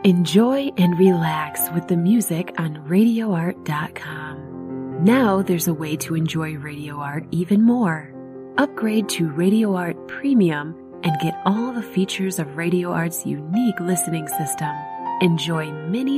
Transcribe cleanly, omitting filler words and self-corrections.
Enjoy and relax with the music on RadioArt.com. Now there's a way to enjoy Radio Art even more. Upgrade to Radio Art Premium and get all the features of Radio Art's unique listening system. Enjoy many